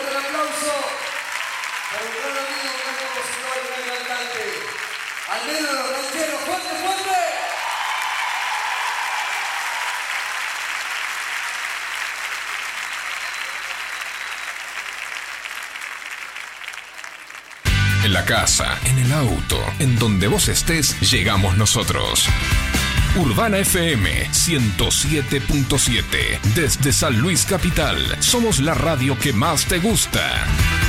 Fuerte el aplauso para un gran amigo, un gran compositor, un gran cantante. Al menos los rancheros, fuerte, fuerte. En la casa, en el auto, en donde vos estés, llegamos nosotros. Urbana FM 107.7. Desde San Luis Capital, somos la radio que más te gusta.